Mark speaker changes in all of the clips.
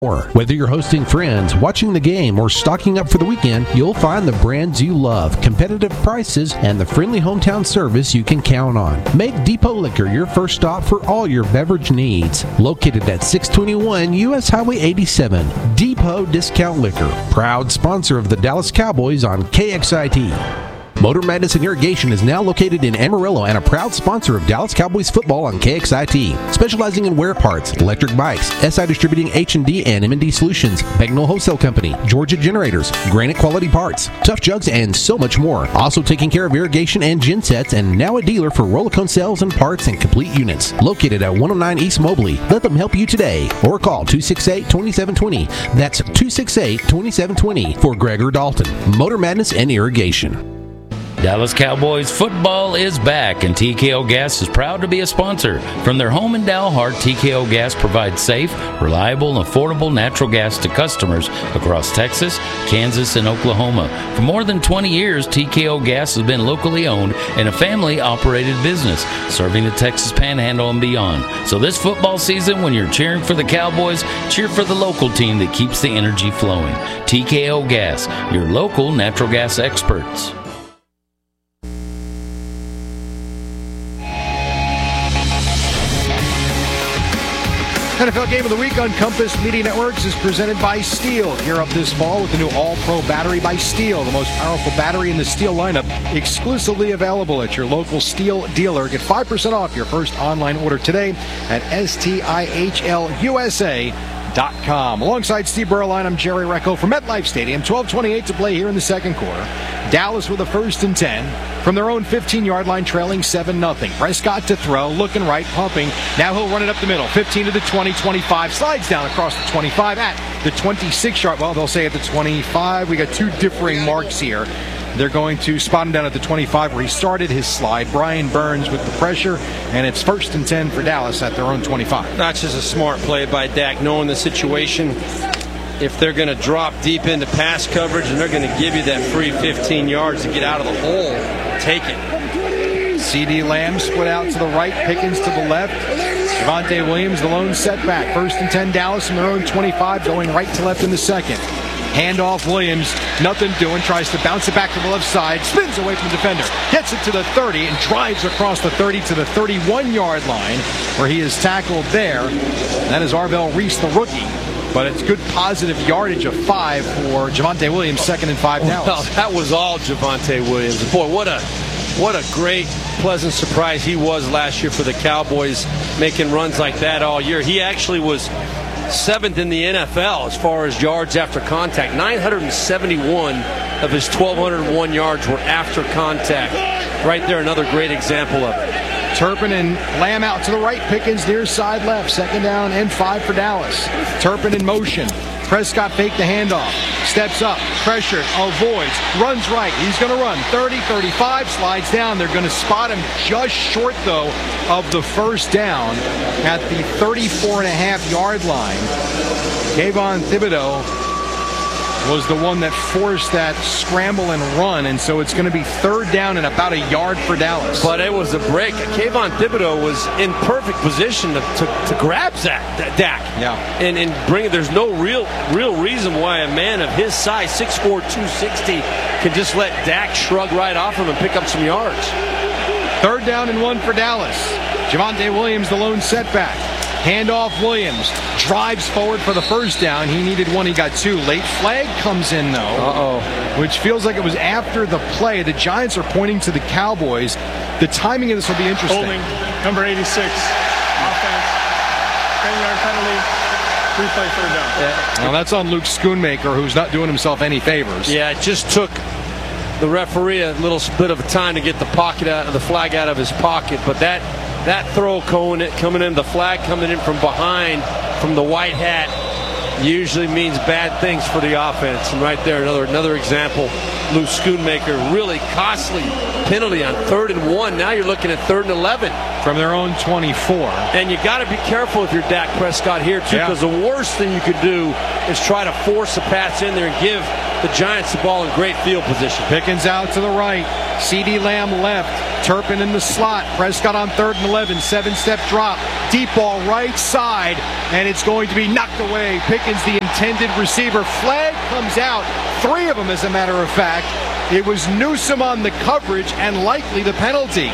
Speaker 1: Whether you're hosting friends, watching the game, or stocking up for the weekend, you'll find the brands you love, competitive prices, and the friendly hometown service you can count on. Make Depot Liquor your first stop for all your beverage needs. Located at 621 U.S. Highway 87, Depot Discount Liquor, proud sponsor of the Dallas Cowboys on KXIT. Motor Madness and Irrigation is now located in Amarillo and a proud sponsor of Dallas Cowboys football on KXIT. Specializing in wear parts, electric bikes, SI Distributing H&D and M&D Solutions, Bagnall Wholesale Company, Georgia Generators, Granite Quality Parts, Tough Jugs, and so much more. Also taking care of irrigation and gensets, and now a dealer for Rollicone cells and parts and complete units. Located at 109 East Mobley. Let them help you today or call 268-2720. That's 268-2720 for Gregor Dalton. Motor Madness and Irrigation.
Speaker 2: Dallas Cowboys football is back, and TKO Gas is proud to be a sponsor. From their home in Dalhart, TKO Gas provides safe, reliable, and affordable natural gas to customers across Texas, Kansas, and Oklahoma. For more than 20 years, TKO Gas has been locally owned and a family-operated business, serving the Texas Panhandle and beyond. So this football season, when you're cheering for the Cowboys, cheer for the local team that keeps the energy flowing. TKO Gas, your local natural gas experts.
Speaker 3: NFL Game of the Week on Compass Media Networks is presented by Steel. Gear up this fall with the new All-Pro battery by Steel, the most powerful battery in the Steel lineup, exclusively available at your local Steel dealer. Get 5% off your first online order today at STIHLUSA.com. Alongside Steve Berline, I'm Jerry Recco from MetLife Stadium. 12:28 to play here in the second quarter. Dallas with a 1st and 10 from their own 15-yard line, trailing 7-0. Prescott to throw, looking right, pumping. Now he'll run it up the middle. 15 to the 20, 25, slides down across the 25 at the 26-yard. Well, they'll say at the 25. We got two differing marks here. They're going to spot him down at the 25 where he started his slide. Brian Burns with the pressure, and it's 1st and 10 for Dallas at their own 25.
Speaker 4: That's just a smart play by Dak, knowing the situation. If they're going to drop deep into pass coverage and they're going to give you that free 15 yards to get out of the hole, take it.
Speaker 3: CeeDee Lamb split out to the right, Pickens to the left. Javonte Williams, the lone setback. 1st and 10, Dallas from their own 25, going right to left in the second. Handoff, Williams, nothing doing, tries to bounce it back to the left side, spins away from the defender, gets it to the 30, and drives across the 30 to the 31-yard line, where he is tackled there. That is Arvell Reese, the rookie. But it's good positive yardage of 5 for Javonte Williams, 2nd and 5 now.
Speaker 4: Well, that was all Javonte Williams. Boy, what a great, pleasant surprise he was last year for the Cowboys, making runs like that all year. He actually was 7th in the NFL as far as yards after contact. 971 of his 1,201 yards were after contact. Right there, another great example of it.
Speaker 3: Turpin and Lamb out to the right. Pickens near side left. 2nd down and 5 for Dallas. Turpin in motion. Prescott faked the handoff. Steps up. Pressured. Avoids. Runs right. He's going to run. 30, 35. Slides down. They're going to spot him just short, though, of the 1st down at the 34.5-yard line. Kayvon Thibodeau was the one that forced that scramble and run, and so it's going to be 3rd down and about a yard for Dallas.
Speaker 4: But it was a break. Kayvon Thibodeau was in perfect position to grab Dak.
Speaker 3: Yeah.
Speaker 4: And bring it. There's no real reason why a man of his size, 6'4", 260, can just let Dak shrug right off him and pick up some yards.
Speaker 3: 3rd down and 1 for Dallas. Javonte Williams, the lone setback. Handoff, Williams drives forward for the 1st down. He needed 1, he got 2. Late flag comes in, though, which feels like it was after the play. The Giants are pointing to the Cowboys. The timing of this will be interesting.
Speaker 5: Holding, number 86, offense, 10-yard penalty, 3-play 3rd down.
Speaker 3: Yeah. Now that's on Luke Schoonmaker, who's not doing himself any favors.
Speaker 4: Yeah, it just took the referee a little bit of time to get the flag out of his pocket, but that throw coming in, the flag coming in from behind, from the white hat, usually means bad things for the offense. And right there, another example Lou Schoonmaker. Really costly penalty on 3rd and 1. Now you're looking at 3rd and 11.
Speaker 3: From their own 24.
Speaker 4: And you got to be careful if you're Dak Prescott here, too, because the worst thing you could do is try to force a pass in there and give the Giants the ball in great field position.
Speaker 3: Pickens out to the right. CeeDee Lamb left. Turpin in the slot. Prescott on 3rd and 11. 7-step drop. Deep ball right side. And it's going to be knocked away. Pickens, the intended receiver. Flag comes out. 3 of them, as a matter of fact. It was Newsome on the coverage and likely the penalty.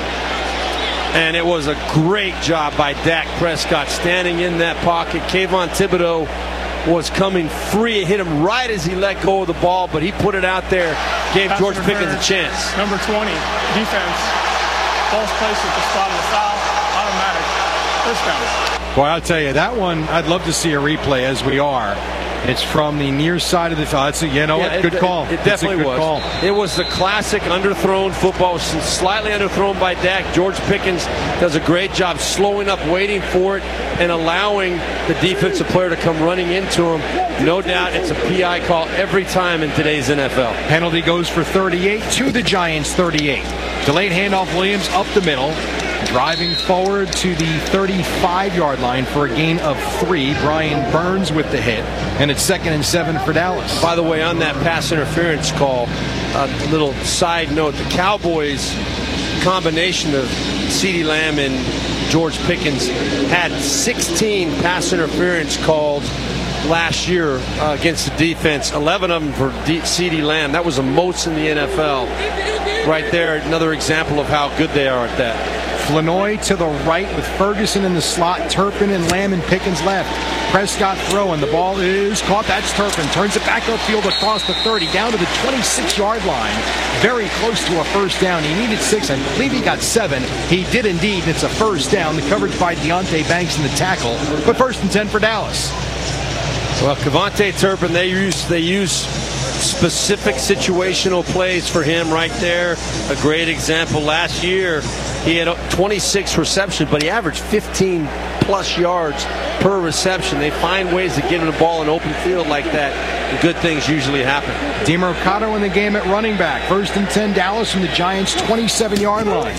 Speaker 4: And it was a great job by Dak Prescott standing in that pocket. Kayvon Thibodeau was coming free. It hit him right as he let go of the ball, but he put it out there, gave George Pickens a chance.
Speaker 5: Number 20, defense. False place at the spot of the foul. Automatic. First down.
Speaker 3: Boy, I'll tell you, that one, I'd love to see a replay as we are. It's from the near side of the field. Good call.
Speaker 4: It definitely was.
Speaker 3: Call.
Speaker 4: It was the classic underthrown football, slightly underthrown by Dak. George Pickens does a great job slowing up, waiting for it, and allowing the defensive player to come running into him. No doubt it's a PI call every time in today's NFL.
Speaker 3: Penalty goes for 38 to the Giants 38. Delayed handoff, Williams up the middle. Driving forward to the 35-yard line for a gain of 3. Brian Burns with the hit. And it's 2nd and 7 for Dallas.
Speaker 4: By the way, on that pass interference call, a little side note, the Cowboys combination of CeeDee Lamb and George Pickens had 16 pass interference called last year against the defense. 11 of them for CeeDee Lamb. That was the most in the NFL. Right there, another example of how good they are at that.
Speaker 3: Flanoy to the right with Ferguson in the slot. Turpin and Lamb and Pickens left. Prescott throwing. The ball is caught. That's Turpin. Turns it back upfield across the 30. Down to the 26-yard line. Very close to a first down. He needed 6. I believe he got 7. He did indeed. And it's a first down. The coverage by Deontay Banks in the tackle. But 1st and 10 for Dallas.
Speaker 4: Well, Kevontae Turpin, they use specific situational plays for him right there. A great example. Last year, he had 26 receptions, but he averaged 15-plus yards per reception. They find ways to get him the ball in open field like that, and good things usually happen.
Speaker 3: DeMercado in the game at running back. 1st and 10, Dallas from the Giants' 27-yard line.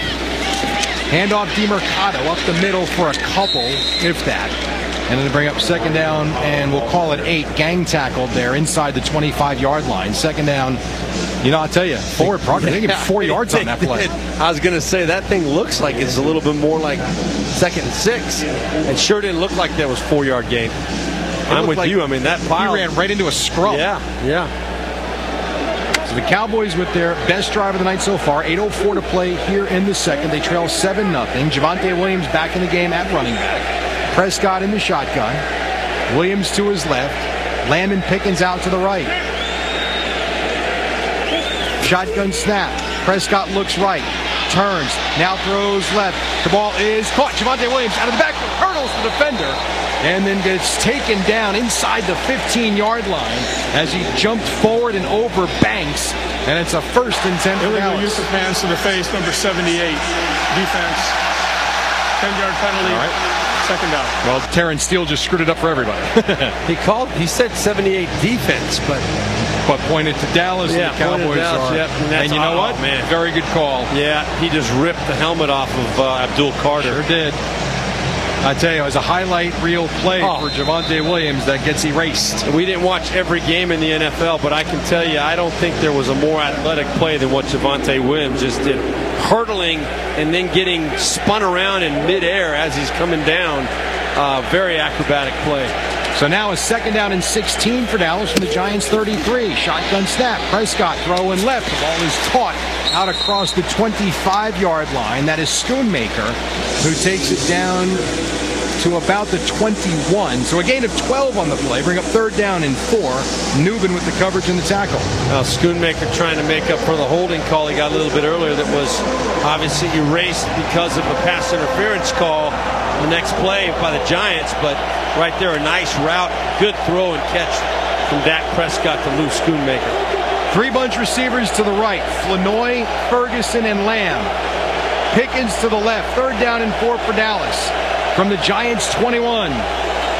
Speaker 3: Handoff DeMercado up the middle for a couple, if that. And then to bring up 2nd down, and we'll call it 8. Gang tackled there inside the 25-yard line. 2nd down, I'll tell you, forward progress. They get 4 yards on that play.
Speaker 4: I was going to say, that thing looks like it's a little bit more like 2nd and 6. It sure didn't look like that was 4-yard gain. I'm with you. I mean, that pile.
Speaker 3: He ran right into a scrum.
Speaker 4: Yeah.
Speaker 3: So the Cowboys with their best drive of the night so far. 8:04 to play here in the second. They trail 7-0. Javonte Williams back in the game at running back. Prescott in the shotgun. Williams to his left. Lamb and Pickens out to the right. Shotgun snap. Prescott looks right. Turns. Now throws left. The ball is caught. Javonte Williams out of the backfield. Hurdles the defender. And then gets taken down inside the 15-yard line as he jumped forward and over Banks. And it's a 1st and 10 for Dallas.
Speaker 5: Illegal use of hands to the face, number 78. Defense. 10-yard penalty. All right. 2nd down.
Speaker 3: Well, Terrence Steele just screwed it up for everybody.
Speaker 4: He said 78 defense, but
Speaker 3: pointed to Dallas.
Speaker 4: Yeah,
Speaker 3: and the Cowboys
Speaker 4: Dallas,
Speaker 3: are.
Speaker 4: Yep,
Speaker 3: and you know what?
Speaker 4: Man.
Speaker 3: Very good call.
Speaker 4: Yeah, he just ripped the helmet off of Abdul Carter.
Speaker 3: Sure did. I tell you, it was a highlight reel play for Javonte Williams that gets erased.
Speaker 4: We didn't watch every game in the NFL, but I can tell you, I don't think there was a more athletic play than what Javonte Williams just did. Hurdling and then getting spun around in midair as he's coming down. Very acrobatic play.
Speaker 3: So now a 2nd down and 16 for Dallas from the Giants' 33. Shotgun snap. Prescott throwing left. The ball is caught out across the 25-yard line. That is Schoonmaker, who takes it down to about the 21. So a gain of 12 on the play. Bring up 3rd down and 4. Newbin with the coverage and the tackle.
Speaker 4: Schoonmaker trying to make up for the holding call he got a little bit earlier that was obviously erased because of a pass interference call the next play by the Giants. But right there, a nice route, good throw and catch from Dak Prescott to Lou Schoonmaker.
Speaker 3: 3 bunch receivers to the right. Flanoy, Ferguson, and Lamb. Pickens to the left. 3rd down and 4 for Dallas. From the Giants' 21.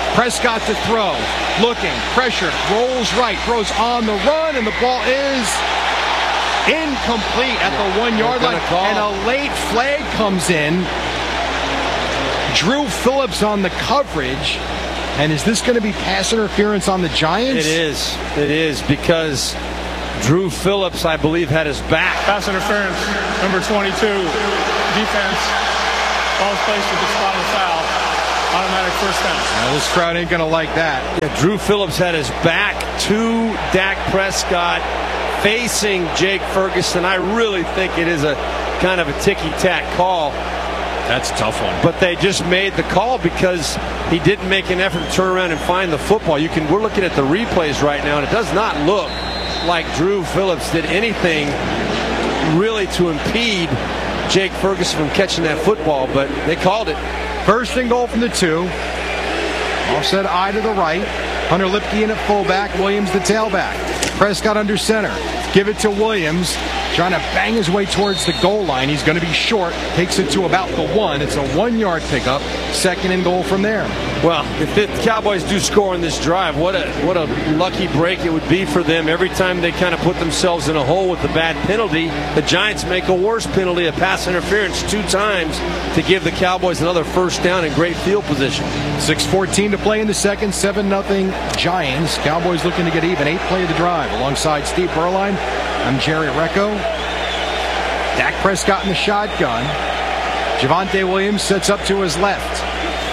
Speaker 3: Prescott to throw. Looking. Pressure. Rolls right. Throws on the run. And the ball is incomplete at the 1 yard line. And a late flag comes in. Drew Phillips on the coverage. And is this going to be pass interference on the Giants?
Speaker 4: It is because Drew Phillips, I believe, had his back.
Speaker 5: Pass interference, number 22, defense, ball's placed at the spot of the foul, automatic first down.
Speaker 3: Now, this crowd ain't going to like that.
Speaker 4: Yeah, Drew Phillips had his back to Dak Prescott, facing Jake Ferguson. I really think it is a kind of a ticky-tack call.
Speaker 3: That's a tough one.
Speaker 4: But they just made the call because he didn't make an effort to turn around and find the football. We're looking at the replays right now, and it does not look like Drew Phillips did anything really to impede Jake Ferguson from catching that football, but they called it.
Speaker 3: First and goal from the 2. Offset eye to the right. Hunter Lipke in at fullback. Williams the tailback. Prescott under center. Give it to Williams. Trying to bang his way towards the goal line. He's going to be short. Takes it to about the 1. It's a 1 yard pickup. Second and goal from there.
Speaker 4: Well, if the Cowboys do score on this drive, what a lucky break it would be for them. Every time they kind of put themselves in a hole with the bad penalty, the Giants make a worse penalty, a pass interference 2 times to give the Cowboys another first down in great field position.
Speaker 3: 6:14 to play in the second. 7-0 Giants. Cowboys looking to get even. 8th play of the drive. Alongside Steve Berline, I'm Jerry Recco. Dak Prescott in the shotgun. Javonte Williams sets up to his left.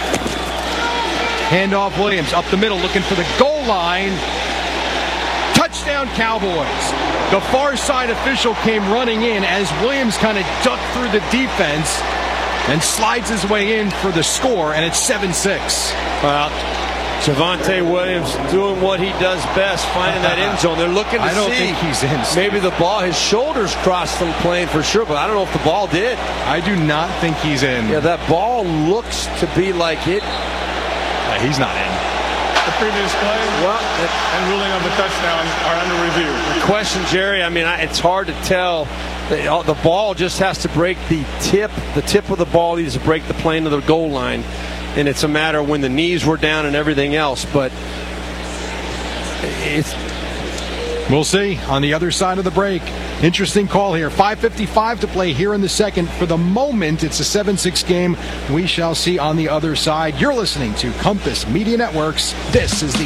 Speaker 3: Handoff Williams up the middle looking for the goal line. Touchdown Cowboys. The far side official came running in as Williams kind of ducked through the defense and slides his way in for the score, and it's 7-6.
Speaker 4: Well, Javonte Williams doing what he does best, finding that end zone. They're looking to see.
Speaker 3: I don't think he's in.
Speaker 4: Maybe the ball, his shoulders crossed the plane for sure, but I don't know if the ball did.
Speaker 3: I do not think he's in.
Speaker 4: Yeah, that ball looks to be like it.
Speaker 3: He's not in.
Speaker 5: The previous play and ruling of the touchdown are under review.
Speaker 4: The question, Jerry, I mean, it's hard to tell. The ball just has to break the tip. The tip of the ball needs to break the plane of the goal line. And it's a matter of when the knees were down and everything else. But
Speaker 3: we'll see on the other side of the break. Interesting call here. 5:55 to play here in the second. For the moment, it's a 7-6 game. We shall see on the other side. You're listening to Compass Media Networks. This is the